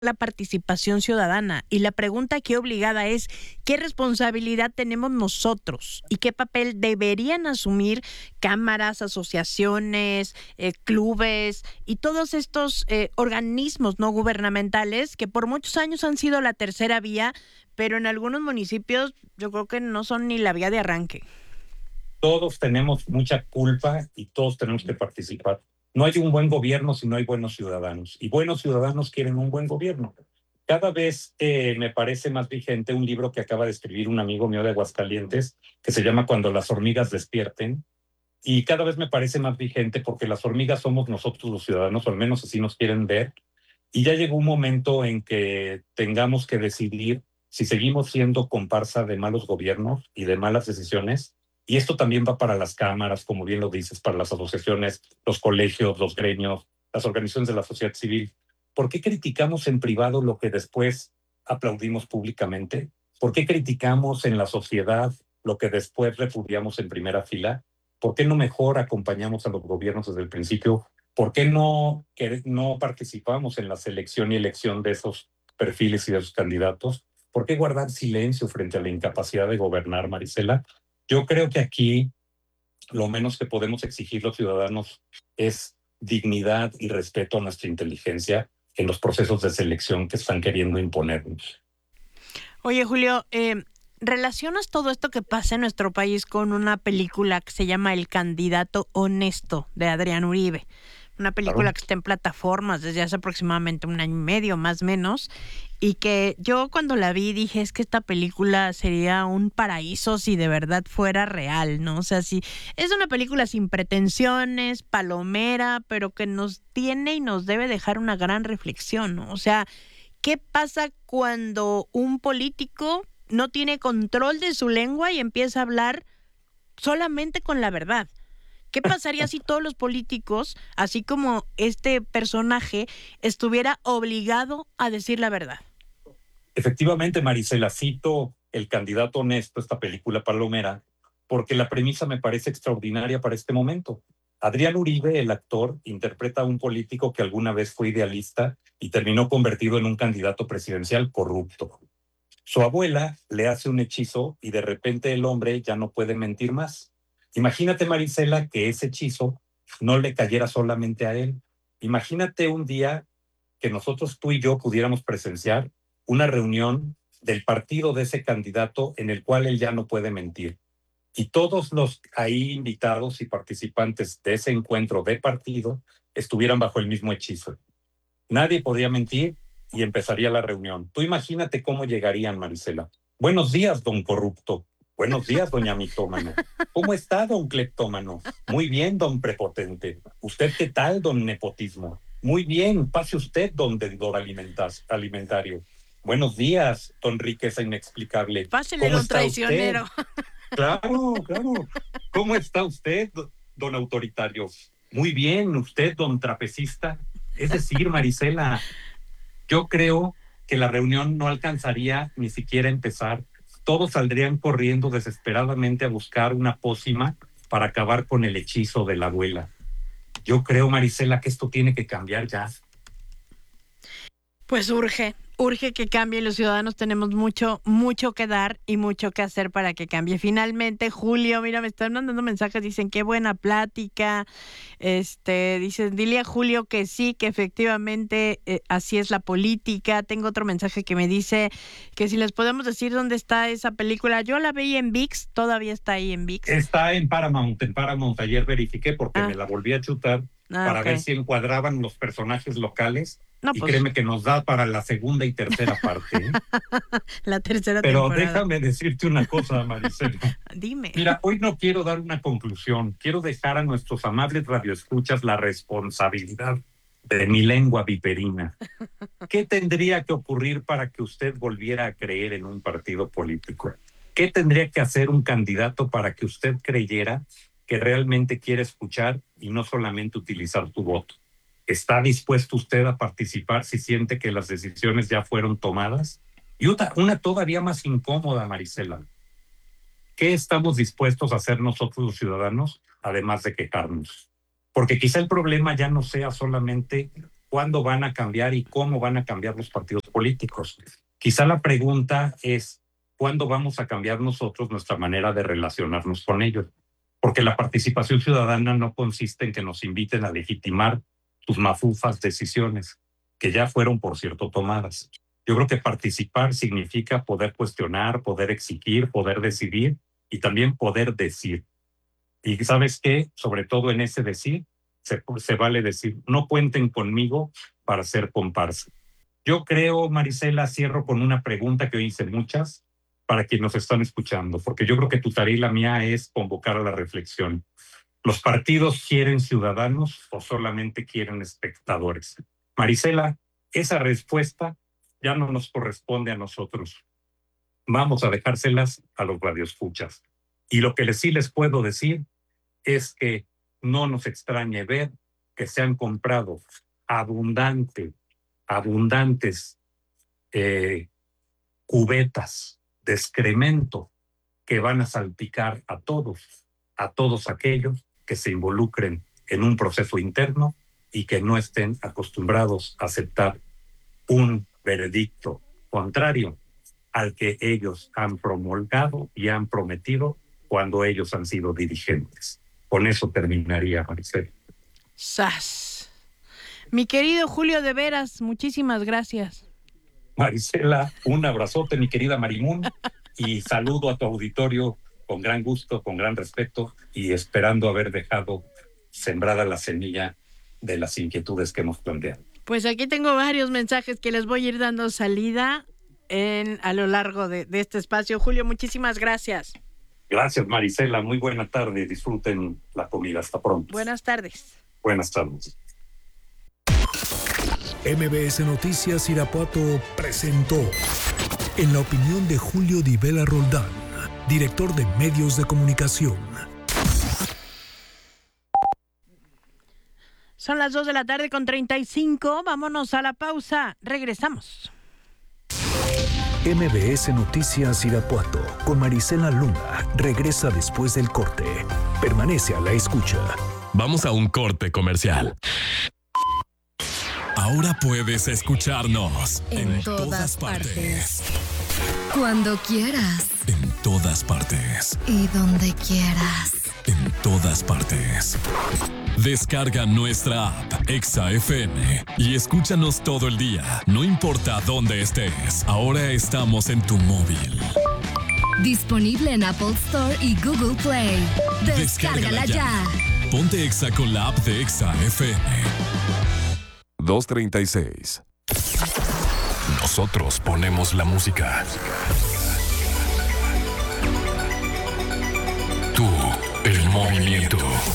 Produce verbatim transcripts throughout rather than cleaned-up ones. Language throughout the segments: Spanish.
la participación ciudadana. Y la pregunta aquí obligada es, ¿qué responsabilidad tenemos nosotros? ¿Y qué papel deberían asumir cámaras, asociaciones, eh, clubes y todos estos eh, organismos no gubernamentales que por muchos años han sido la tercera vía, pero en algunos municipios yo creo que no son ni la vía de arranque? Todos tenemos mucha culpa y todos tenemos que participar. No hay un buen gobierno si no hay buenos ciudadanos. Y buenos ciudadanos quieren un buen gobierno. Cada vez eh, me parece más vigente un libro que acaba de escribir un amigo mío de Aguascalientes, que se llama Cuando las hormigas despierten. Y cada vez me parece más vigente porque las hormigas somos nosotros los ciudadanos, o al menos así nos quieren ver. Y ya llegó un momento en que tengamos que decidir si seguimos siendo comparsa de malos gobiernos y de malas decisiones. Y esto también va para las cámaras, como bien lo dices, para las asociaciones, los colegios, los gremios, las organizaciones de la sociedad civil. ¿Por qué criticamos en privado lo que después aplaudimos públicamente? ¿Por qué criticamos en la sociedad lo que después repudiamos en primera fila? ¿Por qué no mejor acompañamos a los gobiernos desde el principio? ¿Por qué no, que no participamos en la selección y elección de esos perfiles y de esos candidatos? ¿Por qué guardar silencio frente a la incapacidad de gobernar, Marisela? Yo creo que aquí lo menos que podemos exigir los ciudadanos es dignidad y respeto a nuestra inteligencia en los procesos de selección que están queriendo imponernos. Oye, Julio, eh, ¿relacionas todo esto que pasa en nuestro país con una película que se llama El candidato honesto de Adrián Uribe? Una película Claro. que está en plataformas desde hace aproximadamente un año y medio, más o menos, y que yo cuando la vi dije, es que esta película sería un paraíso si de verdad fuera real, ¿no? O sea, si es una película sin pretensiones, palomera, pero que nos tiene y nos debe dejar una gran reflexión, ¿no? O sea, ¿qué pasa cuando un político no tiene control de su lengua y empieza a hablar solamente con la verdad? ¿Qué pasaría si todos los políticos, así como este personaje, estuviera obligado a decir la verdad? Efectivamente, Marisela, cito El candidato honesto, esta película palomera, porque la premisa me parece extraordinaria para este momento. Adrián Uribe, el actor, interpreta a un político que alguna vez fue idealista y terminó convertido en un candidato presidencial corrupto. Su abuela le hace un hechizo y de repente el hombre ya no puede mentir más. Imagínate, Marisela, que ese hechizo no le cayera solamente a él. Imagínate un día que nosotros, tú y yo, pudiéramos presenciar una reunión del partido de ese candidato en el cual él ya no puede mentir. Y todos los ahí invitados y participantes de ese encuentro de partido estuvieran bajo el mismo hechizo. Nadie podía mentir y empezaría la reunión. Tú imagínate cómo llegarían, Marisela. Buenos días, don corrupto. Buenos días, doña mitómano. ¿Cómo está, don cleptómano? Muy bien, don prepotente. ¿Usted qué tal, don nepotismo? Muy bien, pase usted, don deudor alimentas- alimentario. Buenos días, don riqueza inexplicable. Pásele, ¿Cómo don está usted? traicionero. Claro, claro. ¿Cómo está usted, do- don autoritario? Muy bien, usted, don trapecista. Es decir, Marisela, yo creo que la reunión no alcanzaría ni siquiera a empezar. Todos saldrían corriendo desesperadamente a buscar una pócima para acabar con el hechizo de la abuela. Yo creo, Marisela, que esto tiene que cambiar ya. Pues urge, urge que cambie. Los ciudadanos tenemos mucho, mucho que dar y mucho que hacer para que cambie. Finalmente, Julio, mira, me están mandando mensajes, dicen qué buena plática. Este, dicen, dile a Julio que sí, que efectivamente eh, así es la política. Tengo otro mensaje que me dice que si les podemos decir dónde está esa película. Yo la vi en ViX, todavía está ahí en ViX. Está en Paramount, en Paramount. Ayer verifiqué porque Ah, me la volví a chutar ah, para ver ok. si encuadraban los personajes locales. No, Y pues créeme que nos da para la segunda y tercera parte, ¿eh? la tercera Pero temporada. déjame decirte una cosa, Marisela. Dime. Mira, hoy no quiero dar una conclusión. Quiero dejar a nuestros amables radioescuchas la responsabilidad de mi lengua viperina. ¿Qué tendría que ocurrir para que usted volviera a creer en un partido político? ¿Qué tendría que hacer un candidato para que usted creyera que realmente quiere escuchar y no solamente utilizar tu voto? ¿Está dispuesto usted a participar si siente que las decisiones ya fueron tomadas? Y una, una todavía más incómoda, Marisela. ¿Qué estamos dispuestos a hacer nosotros los ciudadanos, además de quejarnos? Porque quizá el problema ya no sea solamente cuándo van a cambiar y cómo van a cambiar los partidos políticos. Quizá la pregunta es, ¿cuándo vamos a cambiar nosotros nuestra manera de relacionarnos con ellos? Porque la participación ciudadana no consiste en que nos inviten a legitimar sus mafufas decisiones, que ya fueron, por cierto, tomadas. Yo creo que participar significa poder cuestionar, poder exigir, poder decidir y también poder decir. Y ¿sabes qué? Sobre todo en ese decir, se, se vale decir, no cuenten conmigo para ser comparsa. Yo creo, Marisela, cierro con una pregunta que hoy hice muchas para quienes nos están escuchando, porque yo creo que tu tarea y la mía es convocar a la reflexión. ¿Los partidos quieren ciudadanos o solamente quieren espectadores? Marisela, esa respuesta ya no nos corresponde a nosotros. Vamos a dejárselas a los radioescuchas. Y lo que sí les puedo decir es que no nos extrañe ver que se han comprado abundante, abundantes eh, cubetas de excremento que van a salpicar a todos, a todos aquellos que se involucren en un proceso interno y que no estén acostumbrados a aceptar un veredicto contrario al que ellos han promulgado y han prometido cuando ellos han sido dirigentes. Con eso terminaría, Maricela. ¡Sas! Mi querido Julio de Veras, muchísimas gracias. Marisela, un abrazote, mi querida Marimún, y saludo a tu auditorio con gran gusto, con gran respeto y esperando haber dejado sembrada la semilla de las inquietudes que hemos planteado. Pues aquí tengo varios mensajes que les voy a ir dando salida en, a lo largo de, de este espacio. Julio, muchísimas gracias. Gracias, Marisela. Muy buena tarde. Disfruten la comida. Hasta pronto. Buenas tardes. Buenas tardes. M B S Noticias Irapuato presentó En la opinión de Julio Di Vela Roldán, director de Medios de Comunicación. Son las dos de la tarde con treinta y cinco. Vámonos a la pausa. Regresamos. M B S Noticias Irapuato con Marisela Luna regresa después del corte. Permanece a la escucha. Vamos a un corte comercial. Ahora puedes escucharnos en, en todas, todas partes. partes. Cuando quieras. En todas partes. Y donde quieras. En todas partes. Descarga nuestra app Exa F M y escúchanos todo el día, no importa dónde estés. Ahora estamos en tu móvil. Disponible en Apple Store y Google Play. Descárgala, Descárgala ya. ya. Ponte Exa con la app de Exa F M. dos treinta y seis. Nosotros ponemos la música. Tú, el movimiento.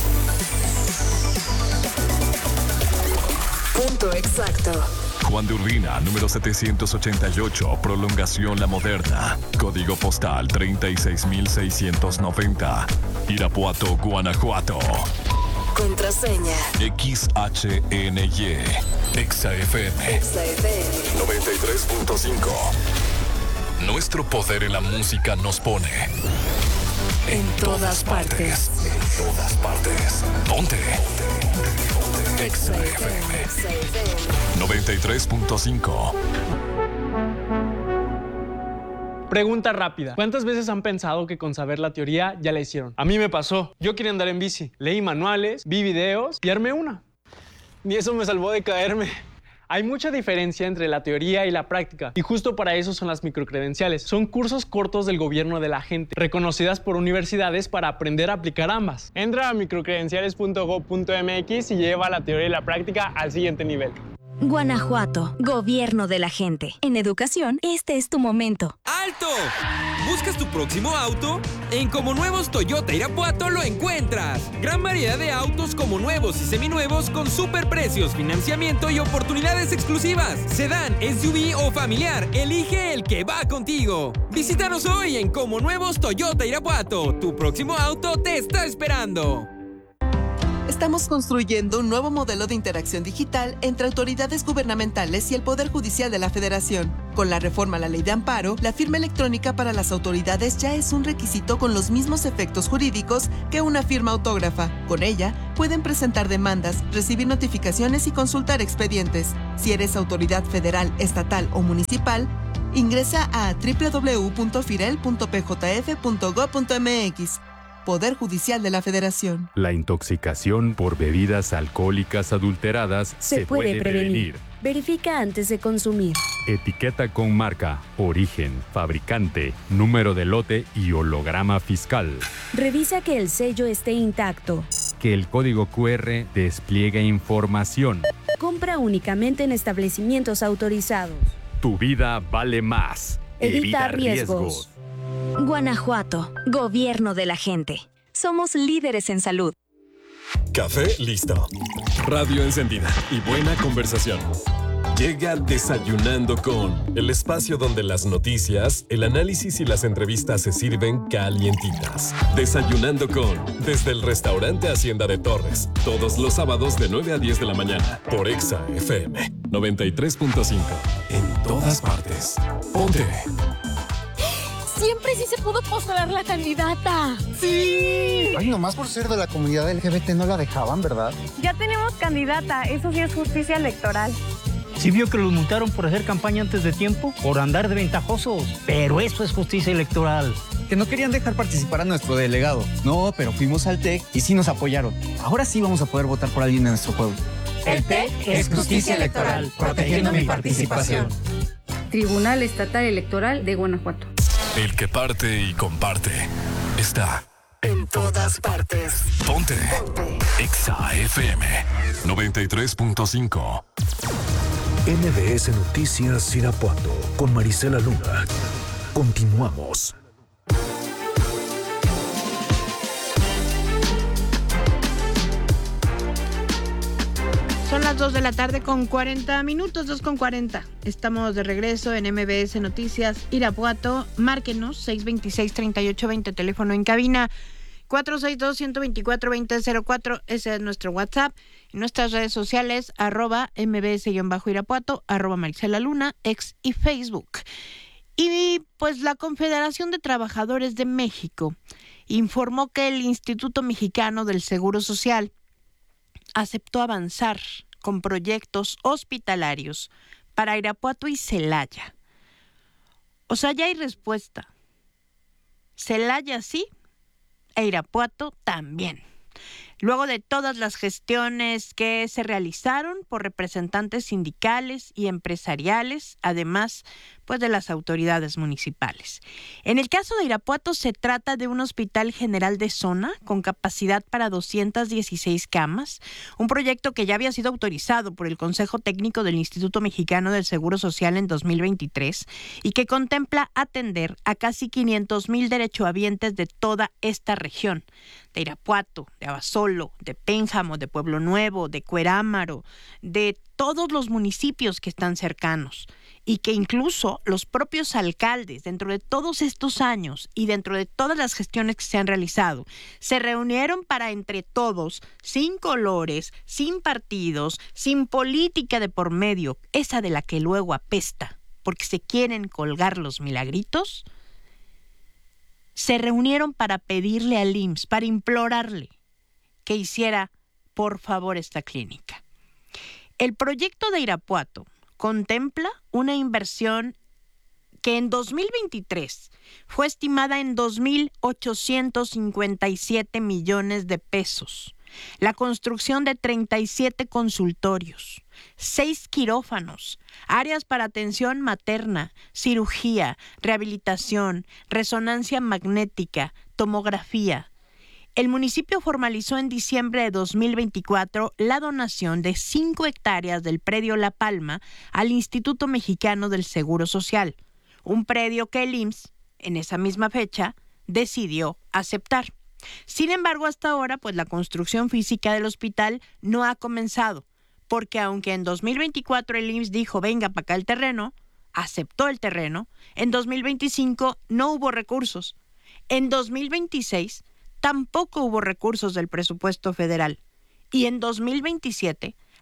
Punto exacto. Juan de Urbina, número setecientos ochenta y ocho, Prolongación La Moderna. Código postal treinta y seis mil seiscientos noventa. Irapuato, Guanajuato. Contraseña X H N Y. Exa F M. Exa F M noventa y tres punto cinco. Nuestro poder en la música nos pone en, en todas, todas partes. partes. En todas partes. Ponte. Exa F M noventa y tres punto cinco. Pregunta rápida. ¿Cuántas veces han pensado que con saber la teoría ya la hicieron? A mí me pasó. Yo quería andar en bici. Leí manuales, vi videos y armé una. Ni eso me salvó de caerme. Hay mucha diferencia entre la teoría y la práctica, y justo para eso son las microcredenciales. Son cursos cortos del gobierno de la gente, reconocidas por universidades para aprender a aplicar ambas. Entra a microcredenciales punto gob punto m x y lleva la teoría y la práctica al siguiente nivel. Guanajuato, gobierno de la gente. En educación, este es tu momento. ¡Alto! ¿Buscas tu próximo auto? En Como Nuevos Toyota Irapuato lo encuentras. Gran variedad de autos como nuevos y seminuevos con super precios, financiamiento y oportunidades exclusivas. Sedán, S U V o familiar, elige el que va contigo. Visítanos hoy en Como Nuevos Toyota Irapuato. Tu próximo auto te está esperando. Estamos construyendo un nuevo modelo de interacción digital entre autoridades gubernamentales y el Poder Judicial de la Federación. Con la reforma a la Ley de Amparo, la firma electrónica para las autoridades ya es un requisito con los mismos efectos jurídicos que una firma autógrafa. Con ella, pueden presentar demandas, recibir notificaciones y consultar expedientes. Si eres autoridad federal, estatal o municipal, ingresa a doble u doble u doble u punto firel punto p j f punto gob punto m x. Poder Judicial de la Federación. La intoxicación por bebidas alcohólicas adulteradas se, se puede, puede prevenir. prevenir. Verifica antes de consumir. Etiqueta con marca, origen, fabricante, número de lote y holograma fiscal. Revisa que el sello esté intacto. Que el código cu erre despliegue información. Compra únicamente en establecimientos autorizados. Tu vida vale más. Evita, Evita riesgos. riesgos. Guanajuato, Gobierno de la gente. Somos líderes en salud. Café listo. Radio encendida y buena conversación. Llega Desayunando con, el espacio donde las noticias, el análisis y las entrevistas se sirven calientitas. Desayunando con, desde el restaurante Hacienda de Torres, todos los sábados de nueve a diez de la mañana, por Exa F M noventa y tres punto cinco. En todas partes. Ponte. Siempre sí se pudo postular la candidata. ¡Sí! Ay, nomás por ser de la comunidad L G B T no la dejaban, ¿verdad? Ya tenemos candidata, eso sí es justicia electoral. Sí vio que los multaron por hacer campaña antes de tiempo, por andar de ventajosos, pero eso es justicia electoral. Que no querían dejar participar a nuestro delegado. No, pero fuimos al T E C y sí nos apoyaron. Ahora sí vamos a poder votar por alguien en nuestro pueblo. El T E C es justicia electoral, protegiendo mi participación. Tribunal Estatal Electoral de Guanajuato. El que parte y comparte está en todas partes. Ponte, Ponte. Exa F M noventa y tres punto cinco. M B S Noticias Irapuato con Marisela Luna. Continuamos. Son las dos de la tarde con cuarenta minutos, dos con cuarenta. Estamos de regreso en M B S Noticias Irapuato. Márquenos, seis dos seis, tres ocho dos cero, teléfono en cabina, cuatro seis dos, uno dos cuatro, dos cero cero cuatro. Ese es nuestro WhatsApp. En nuestras redes sociales, arroba mbs-irapuato, arroba Marisela Luna, ex y Facebook. Y pues la Confederación de Trabajadores de México informó que el Instituto Mexicano del Seguro Social aceptó avanzar con proyectos hospitalarios para Irapuato y Celaya. O sea, ya hay respuesta. Celaya sí, e Irapuato también. Luego de todas las gestiones que se realizaron por representantes sindicales y empresariales, además pues de las autoridades municipales. En el caso de Irapuato se trata de un hospital general de zona con capacidad para doscientas dieciséis camas, un proyecto que ya había sido autorizado por el Consejo Técnico del Instituto Mexicano del Seguro Social en dos mil veintitrés y que contempla atender a casi quinientos mil derechohabientes de toda esta región, de Irapuato, de Abasolo, de Pénjamo, de Pueblo Nuevo, de Cuerámaro, de todos los municipios que están cercanos, y que incluso los propios alcaldes, dentro de todos estos años y dentro de todas las gestiones que se han realizado, se reunieron para entre todos, sin colores, sin partidos, sin política de por medio, esa de la que luego apesta, porque se quieren colgar los milagritos, se reunieron para pedirle al I M S S, para implorarle que hiciera, por favor, esta clínica. El proyecto de Irapuato contempla una inversión que en dos mil veintitrés fue estimada en dos mil ochocientos cincuenta y siete millones de pesos. La construcción de treinta y siete consultorios, seis quirófanos, áreas para atención materna, cirugía, rehabilitación, resonancia magnética, tomografía. El municipio formalizó en diciembre de dos mil veinticuatro la donación de cinco hectáreas del predio La Palma al Instituto Mexicano del Seguro Social, un predio que el I M S S, en esa misma fecha, decidió aceptar. Sin embargo, hasta ahora, pues la construcción física del hospital no ha comenzado, porque aunque en dos mil veinticuatro el I M S S dijo, venga para acá el terreno, aceptó el terreno, en dos mil veinticinco no hubo recursos. En dos mil veintiséis tampoco hubo recursos del presupuesto federal. Y en dos mil veintisiete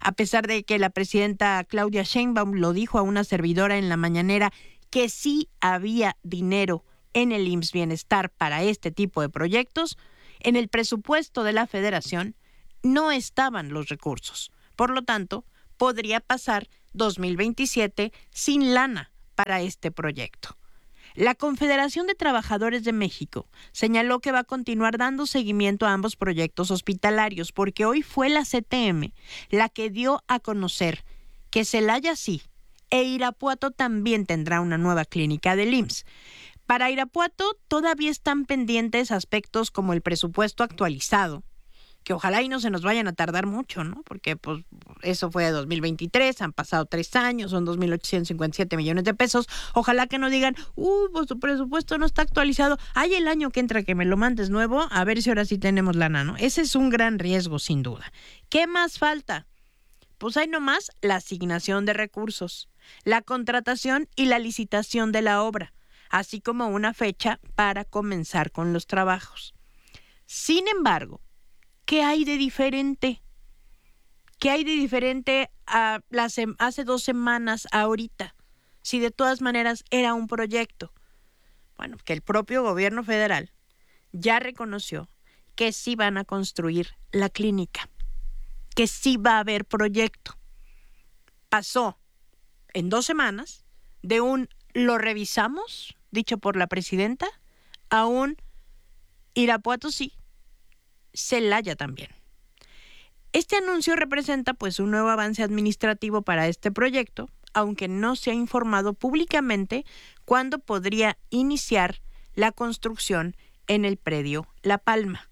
A pesar de que la presidenta Claudia Sheinbaum lo dijo a una servidora en la mañanera que sí había dinero en el I M S S Bienestar para este tipo de proyectos, en el presupuesto de la Federación no estaban los recursos. Por lo tanto, podría pasar dos mil veintisiete sin lana para este proyecto. La Confederación de Trabajadores de México señaló que va a continuar dando seguimiento a ambos proyectos hospitalarios porque hoy fue la C T M la que dio a conocer que Celaya sí e Irapuato también tendrá una nueva clínica del I M S S. Para Irapuato todavía están pendientes aspectos como el presupuesto actualizado, que ojalá y no se nos vayan a tardar mucho, ¿no? Porque pues eso fue de dos mil veintitrés, han pasado tres años, son dos mil ochocientos cincuenta y siete millones de pesos. Ojalá que no digan, uh, pues tu presupuesto no está actualizado. Hay el año que entra que me lo mandes nuevo, a ver si ahora sí tenemos lana, ¿no? Ese es un gran riesgo, sin duda. ¿Qué más falta? Pues hay nomás la asignación de recursos, la contratación y la licitación de la obra, así como una fecha para comenzar con los trabajos. Sin embargo, ¿qué hay de diferente? ¿Qué hay de diferente a las, hace dos semanas a ahorita? Si de todas maneras era un proyecto. Bueno, que el propio gobierno federal ya reconoció que sí van a construir la clínica, que sí va a haber proyecto. Pasó en dos semanas de un lo revisamos, dicho por la presidenta, a un Irapuato sí, Celaya también. Este anuncio representa pues un nuevo avance administrativo para este proyecto, aunque no se ha informado públicamente cuándo podría iniciar la construcción en el predio La Palma.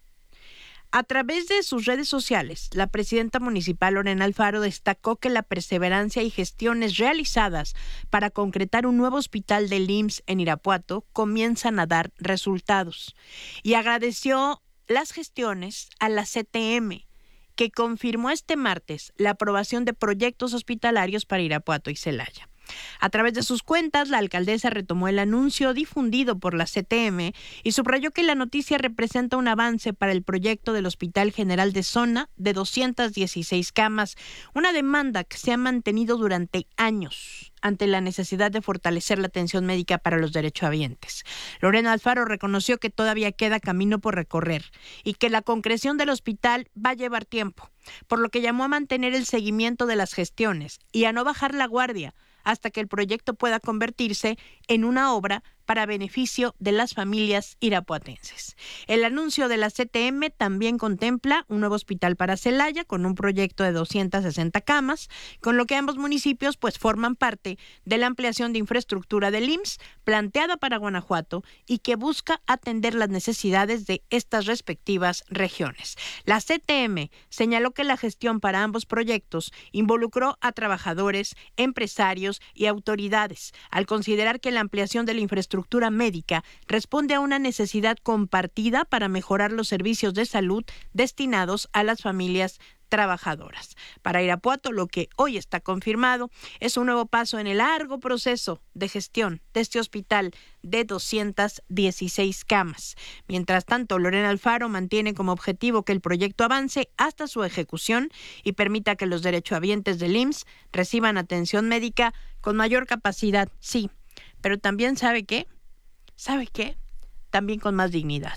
A través de sus redes sociales, la presidenta municipal Lorena Alfaro destacó que la perseverancia y gestiones realizadas para concretar un nuevo hospital del I M S S en Irapuato comienzan a dar resultados y agradeció las gestiones a la C T M, que confirmó este martes la aprobación de proyectos hospitalarios para Irapuato y Celaya. A través de sus cuentas, la alcaldesa retomó el anuncio difundido por la C T M y subrayó que la noticia representa un avance para el proyecto del Hospital General de Zona de doscientas dieciséis camas, una demanda que se ha mantenido durante años ante la necesidad de fortalecer la atención médica para los derechohabientes. Lorena Alfaro reconoció que todavía queda camino por recorrer y que la concreción del hospital va a llevar tiempo, por lo que llamó a mantener el seguimiento de las gestiones y a no bajar la guardia hasta que el proyecto pueda convertirse en una obra para beneficio de las familias irapuatenses. El anuncio de la C T M también contempla un nuevo hospital para Celaya con un proyecto de doscientas sesenta camas, con lo que ambos municipios pues forman parte de la ampliación de infraestructura del I M S S planteada para Guanajuato y que busca atender las necesidades de estas respectivas regiones. La C T M señaló que la gestión para ambos proyectos involucró a trabajadores, empresarios y autoridades, al considerar que la ampliación de la infraestructura médica responde a una necesidad compartida para mejorar los servicios de salud destinados a las familias trabajadoras. Para Irapuato, lo que hoy está confirmado es un nuevo paso en el largo proceso de gestión de este hospital de doscientas dieciséis camas. Mientras tanto, Lorena Alfaro mantiene como objetivo que el proyecto avance hasta su ejecución y permita que los derechohabientes del I M S S reciban atención médica con mayor capacidad, sí, pero también, ¿sabe qué? ¿Sabe qué? También con más dignidad.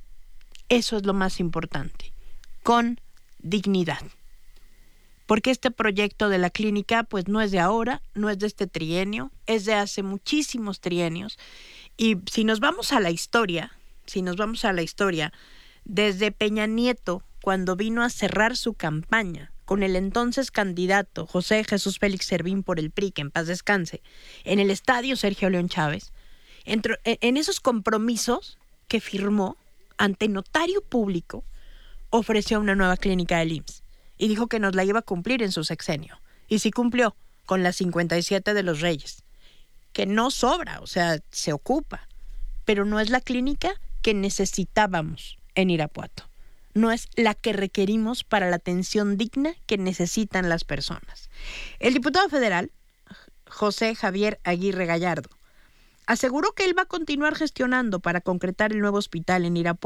Eso es lo más importante, con dignidad. Porque este proyecto de la clínica pues no es de ahora, no es de este trienio, es de hace muchísimos trienios. Y si nos vamos a la historia, si nos vamos a la historia, desde Peña Nieto, cuando vino a cerrar su campaña con el entonces candidato José Jesús Félix Servín por el P R I, que en paz descanse, en el estadio Sergio León Chávez, entró, en esos compromisos que firmó ante notario público, ofreció una nueva clínica del I M S S y dijo que nos la iba a cumplir en su sexenio. Y sí cumplió con las cincuenta y siete de los Reyes, que no sobra, o sea, se ocupa, pero no es la clínica que necesitábamos en Irapuato. No es la que requerimos para la atención digna que necesitan las personas. El diputado federal, José Javier Aguirre Gallardo, aseguró que él va a continuar gestionando para concretar el nuevo hospital en Irapuato.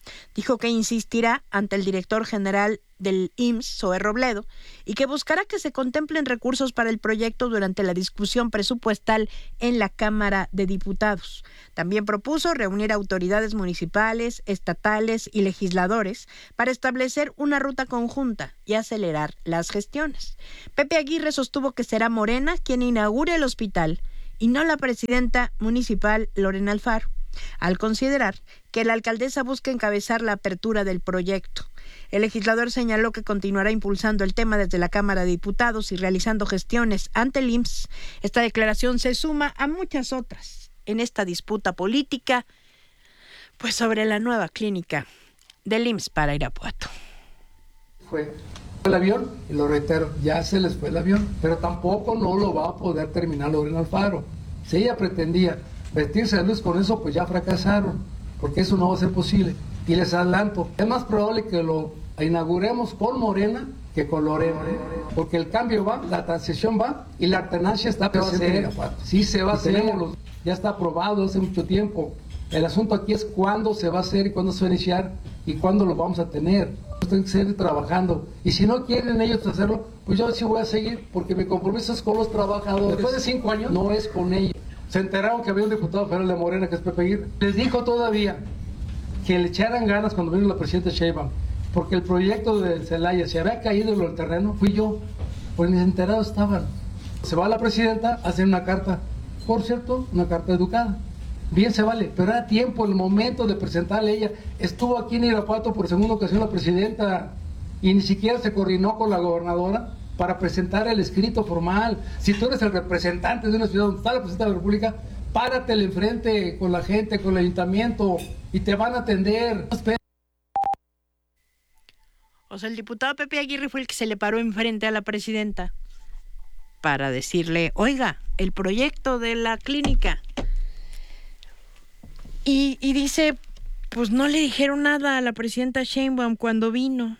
Dijo que insistirá ante el director general del I M S S, Zoe Robledo, y que buscará que se contemplen recursos para el proyecto durante la discusión presupuestal en la Cámara de Diputados. También propuso reunir autoridades municipales, estatales y legisladores para establecer una ruta conjunta y acelerar las gestiones. Pepe Aguirre sostuvo que será Morena quien inaugure el hospital y no la presidenta municipal Lorena Alfaro, al considerar que la alcaldesa busca encabezar la apertura del proyecto. El legislador señaló que continuará impulsando el tema desde la Cámara de Diputados y realizando gestiones ante el I M S S. Esta declaración se suma a muchas otras en esta disputa política, pues sobre la nueva clínica del I M S S para Irapuato. Fue el avión, y lo reitero, ya se les fue el avión, pero tampoco no lo va a poder terminar Lorena Alfaro. Si ella pretendía vestirse de luz con eso, pues ya fracasaron, porque eso no va a ser posible. Y les adelanto, es más probable que lo inauguremos con Morena que con Lorena, porque el cambio va, la transición va y la alternancia está presente en Irapuato. Sí se va a hacer, los, ya está aprobado hace mucho tiempo. El asunto aquí es cuándo se va a hacer y cuándo se va a iniciar y cuándo lo vamos a tener. Tienen que seguir trabajando. Y si no quieren ellos hacerlo, pues yo sí voy a seguir, porque mi compromiso es con los trabajadores. Después de cinco años, no es con ellos. Se enteraron que había un diputado federal de Morena, que es Pepe Aguirre. Les dijo todavía que le echaran ganas cuando vino la presidenta Sheinbaum, porque el proyecto de Celaya se había caído en el terreno, fui yo, pues ni enterados estaban. Se va la presidenta, hace una carta, por cierto, una carta educada. Bien se vale, pero era tiempo, el momento de presentarle a ella. Estuvo aquí en Irapuato por segunda ocasión la presidenta y ni siquiera se coordinó con la gobernadora para presentar el escrito formal. Si tú eres el representante de una ciudad donde está la presidenta de la República, páratele enfrente con la gente, con el ayuntamiento y te van a atender. O sea, el diputado Pepe Aguirre fue el que se le paró enfrente a la presidenta para decirle, oiga, el proyecto de la clínica. Y, y dice, pues no le dijeron nada a la presidenta Sheinbaum cuando vino.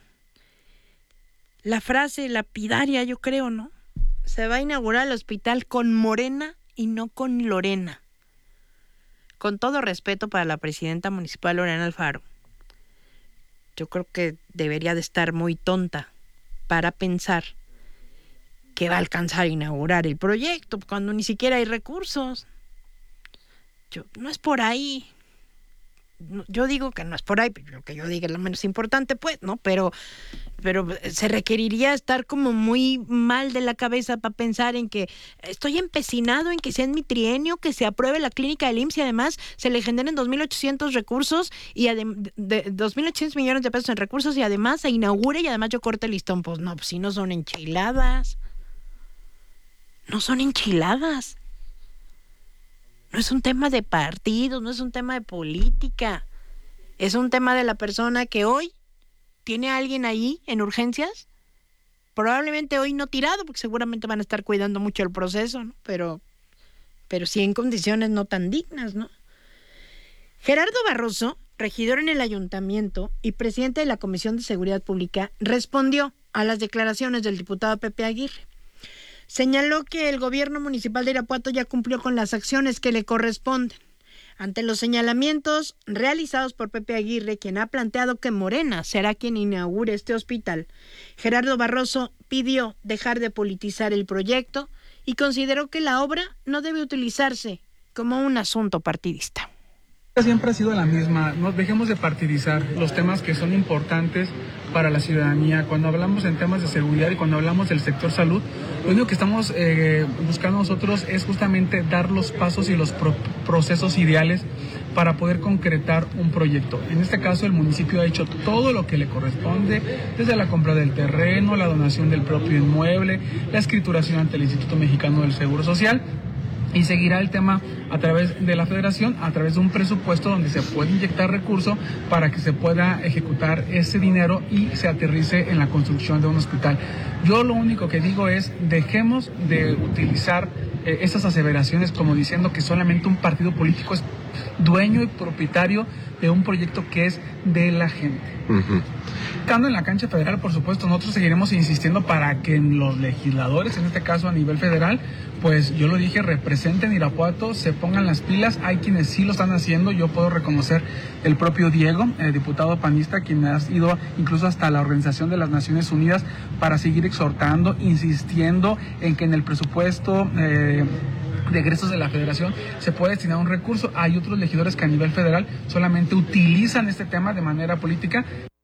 La frase lapidaria, yo creo, ¿no? Se va a inaugurar el hospital con Morena y no con Lorena. Con todo respeto para la presidenta municipal Lorena Alfaro, yo creo que debería de estar muy tonta para pensar que va a alcanzar a inaugurar el proyecto cuando ni siquiera hay recursos. Yo, no es por ahí. Yo digo que no es por ahí, pero lo que yo diga es lo menos importante, pues, ¿no? Pero, pero se requeriría estar como muy mal de la cabeza para pensar en que estoy empecinado en que sea en mi trienio, que se apruebe la clínica del I M S S y además se le generen dos mil ochocientos recursos y adem- de dos mil ochocientos millones de pesos en recursos y además se inaugure y además yo corte el listón. Pues no, pues si no son enchiladas. No son enchiladas. No es un tema de partidos, no es un tema de política. Es un tema de la persona que hoy tiene a alguien ahí en urgencias. Probablemente hoy no tirado, porque seguramente van a estar cuidando mucho el proceso, ¿no? Pero, pero sí en condiciones no tan dignas, ¿no? Gerardo Barroso, regidor en el ayuntamiento y presidente de la Comisión de Seguridad Pública, respondió a las declaraciones del diputado Pepe Aguirre. Señaló que el gobierno municipal de Irapuato ya cumplió con las acciones que le corresponden. Ante los señalamientos realizados por Pepe Aguirre, quien ha planteado que Morena será quien inaugure este hospital, Gerardo Barroso pidió dejar de politizar el proyecto y consideró que la obra no debe utilizarse como un asunto partidista. Siempre ha sido la misma, no dejemos de partidizar los temas que son importantes para la ciudadanía. Cuando hablamos en temas de seguridad y cuando hablamos del sector salud, lo único que estamos eh, buscando nosotros es justamente dar los pasos y los pro- procesos ideales para poder concretar un proyecto. En este caso, el municipio ha hecho todo lo que le corresponde, desde la compra del terreno, la donación del propio inmueble, la escrituración ante el Instituto Mexicano del Seguro Social. Y seguirá el tema a través de la federación, a través de un presupuesto donde se puede inyectar recursos para que se pueda ejecutar ese dinero y se aterrice en la construcción de un hospital. Yo lo único que digo es, dejemos de utilizar eh, esas aseveraciones como diciendo que solamente un partido político es dueño y propietario de un proyecto que es de la gente. Uh-huh. Estando en la cancha federal, por supuesto, nosotros seguiremos insistiendo para que los legisladores, en este caso a nivel federal, pues yo lo dije, representen Irapuato, se pongan las pilas. Hay quienes sí lo están haciendo. Yo puedo reconocer el propio Diego, el diputado panista, quien ha ido incluso hasta la Organización de las Naciones Unidas para seguir exhortando, insistiendo en que en el presupuesto eh, de egresos de la federación se puede destinar un recurso. Hay otros legisladores que a nivel federal solamente utilizan este tema de manera política.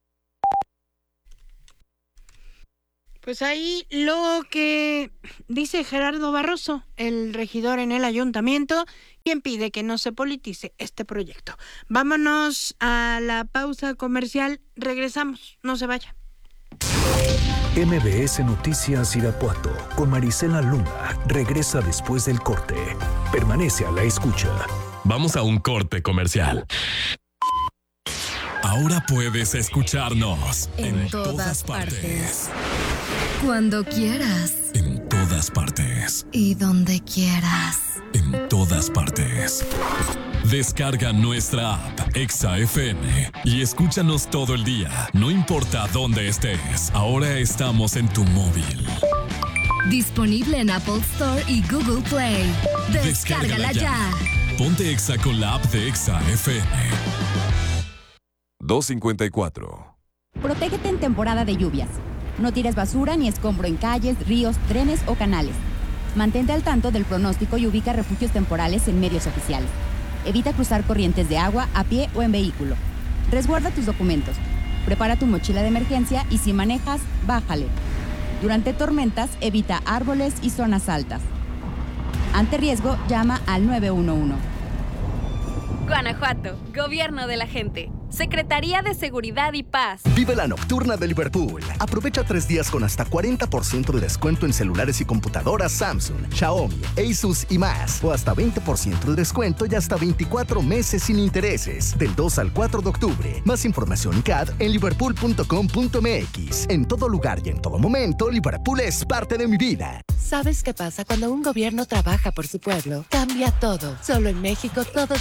Pues ahí lo que dice Gerardo Barroso, el regidor en el ayuntamiento, quien pide que no se politice este proyecto. Vámonos a la pausa comercial, regresamos, no se vaya. M B S Noticias Irapuato con Marisela Luna regresa después del corte. Permanece a la escucha. Vamos a un corte comercial. Ahora puedes escucharnos en, en todas, todas partes. partes. Cuando quieras. En todas partes. Y donde quieras. En todas partes. Descarga nuestra app Exa F M y escúchanos todo el día, no importa dónde estés. Ahora estamos en tu móvil. Disponible en Apple Store y Google Play. Descárgala, Descárgala ya. ya. Ponte Exa con la app de Exa F M. dos cincuenta y cuatro. Protégete en temporada de lluvias. No tires basura ni escombro en calles, ríos, trenes o canales. Mantente al tanto del pronóstico y ubica refugios temporales en medios oficiales. Evita cruzar corrientes de agua a pie o en vehículo. Resguarda tus documentos. Prepara tu mochila de emergencia y si manejas, bájale. Durante tormentas, evita árboles y zonas altas. Ante riesgo, llama al nueve uno uno. Guanajuato, Gobierno de la Gente. Secretaría de Seguridad y Paz. Vive la nocturna de Liverpool. Aprovecha tres días con hasta cuarenta por ciento de descuento en celulares y computadoras Samsung, Xiaomi, Asus y más. O hasta veinte por ciento de descuento y hasta veinticuatro meses sin intereses. Del dos al cuatro de octubre. Más información y C A D en liverpool punto com punto m x. En todo lugar y en todo momento, Liverpool es parte de mi vida. ¿Sabes qué pasa cuando un gobierno trabaja por su pueblo? Cambia todo. Solo en México todo